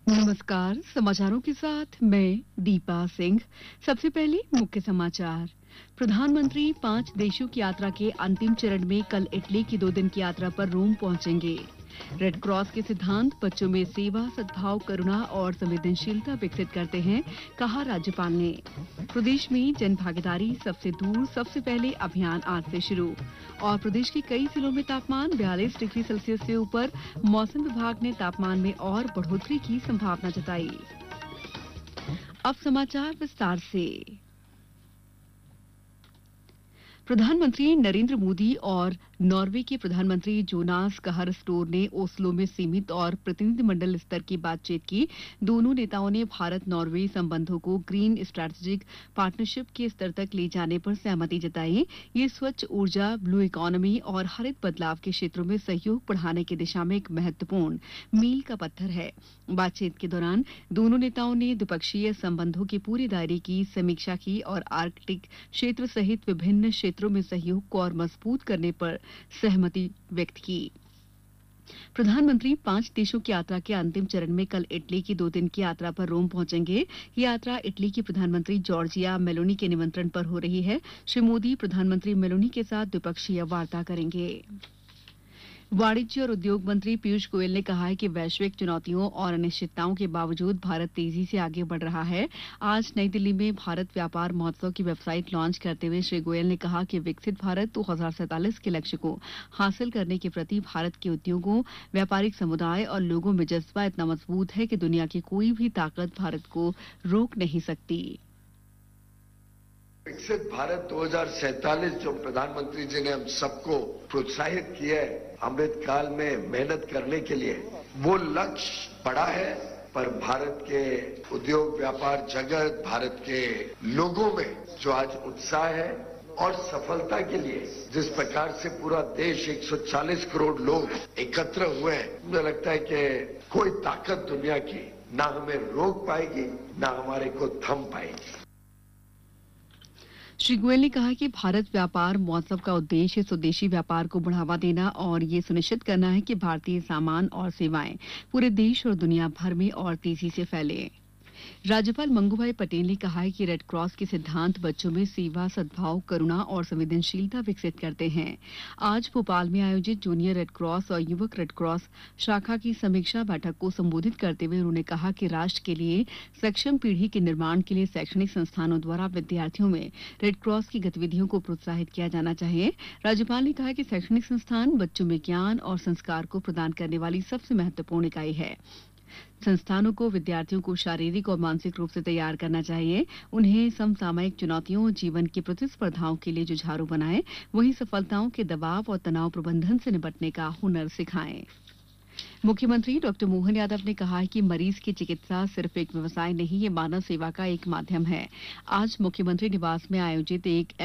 नमस्कार, समाचारों के साथ मैं दीपा सिंह। सबसे पहले मुख्य समाचार। प्रधानमंत्री 5 देशों की यात्रा के अंतिम चरण में कल इटली की 2 दिन की यात्रा पर रोम पहुंचेंगे। रेड क्रॉस के सिद्धांत बच्चों में सेवा, सद्भाव, करुणा और संवेदनशीलता विकसित करते हैं, कहा राज्यपाल ने। प्रदेश में जन भागीदारी सबसे दूर सबसे पहले अभियान आज से शुरू। और प्रदेश के कई जिलों में तापमान 42 डिग्री सेल्सियस से ऊपर। मौसम विभाग ने तापमान में और बढ़ोतरी की संभावना जताई। अब समाचार विस्तार से। प्रधानमंत्री नरेंद्र मोदी और नॉर्वे के प्रधानमंत्री जोनास गाहर स्टोर ने ओस्लो में सीमित और प्रतिनिधिमंडल स्तर की बातचीत की। दोनों नेताओं ने भारत नॉर्वे संबंधों को ग्रीन स्ट्रैटेजिक पार्टनरशिप के स्तर तक ले जाने पर सहमति जताई। ये स्वच्छ ऊर्जा, ब्लू इकोनॉमी और हरित बदलाव के क्षेत्रों में सहयोग बढ़ाने की दिशा में एक महत्वपूर्ण मील का पत्थर है। बातचीत के दौरान दोनों नेताओं ने द्विपक्षीय संबंधों के पूरे दायरे की समीक्षा की और आर्कटिक क्षेत्र सहित विभिन्न क्षेत्रों में सहयोग को और मजबूत करने पर सहमति व्यक्त की। प्रधानमंत्री 5 देशों की यात्रा के अंतिम चरण में कल इटली की 2 दिन की यात्रा पर रोम पहुंचेंगे। ये यात्रा इटली की प्रधानमंत्री जॉर्जिया मेलोनी के निमंत्रण पर हो रही है। श्री मोदी प्रधानमंत्री मेलोनी के साथ द्विपक्षीय वार्ता करेंगे। वाणिज्य और उद्योग मंत्री पीयूष गोयल ने कहा है कि वैश्विक चुनौतियों और अनिश्चितताओं के बावजूद भारत तेजी से आगे बढ़ रहा है। आज नई दिल्ली में भारत व्यापार महोत्सव की वेबसाइट लॉन्च करते हुए श्री गोयल ने कहा कि विकसित भारत 2047 के लक्ष्य को हासिल करने के प्रति भारत के उद्योगों, व्यापारिक समुदाय और लोगों में जज्बा इतना मजबूत है कि दुनिया की कोई भी ताकत भारत को रोक नहीं सकती। विकसित भारत 2047 जो प्रधानमंत्री जी ने हम सबको प्रोत्साहित किया है अमृत काल में मेहनत करने के लिए, वो लक्ष्य बड़ा है, पर भारत के उद्योग व्यापार जगत, भारत के लोगों में जो आज उत्साह है और सफलता के लिए जिस प्रकार से पूरा देश 140 करोड़ लोग एकत्र हुए हैं, मुझे लगता है कि कोई ताकत दुनिया की ना हमें रोक पाएगी ना हमारे को थम पाएगी। श्री गोयल ने कहा कि भारत व्यापार महोत्सव का उद्देश्य स्वदेशी व्यापार को बढ़ावा देना और ये सुनिश्चित करना है कि भारतीय सामान और सेवाएं पूरे देश और दुनिया भर में और तेजी से फैले। राज्यपाल मंगूभाई पटेल ने कहा है कि रेड क्रॉस के सिद्धांत बच्चों में सेवा, सद्भाव, करुणा और संवेदनशीलता विकसित करते हैं। आज भोपाल में आयोजित जूनियर रेड क्रॉस और युवक रेड क्रॉस शाखा की समीक्षा बैठक को संबोधित करते हुए उन्होंने कहा कि राष्ट्र के लिए सक्षम पीढ़ी के निर्माण के लिए शैक्षणिक संस्थानों द्वारा विद्यार्थियों में रेड क्रॉस की गतिविधियों को प्रोत्साहित किया जाना चाहिए। राज्यपाल ने कहा कि शैक्षणिक संस्थान बच्चों में ज्ञान और संस्कार को प्रदान करने वाली सबसे महत्वपूर्ण इकाई है। संस्थानों को विद्यार्थियों को शारीरिक और मानसिक रूप से तैयार करना चाहिए, उन्हें समसामयिक चुनौतियों और जीवन की प्रतिस्पर्धाओं के लिए जुझारू बनाएं, वहीं सफलताओं के दबाव और तनाव प्रबंधन से निपटने का हुनर सिखाएं। मुख्यमंत्री डॉक्टर मोहन यादव ने कहा है कि मरीज की चिकित्सा सिर्फ एक व्यवसाय नहीं, ये मानव सेवा का एक माध्यम है। आज मुख्यमंत्री निवास में आयोजित एक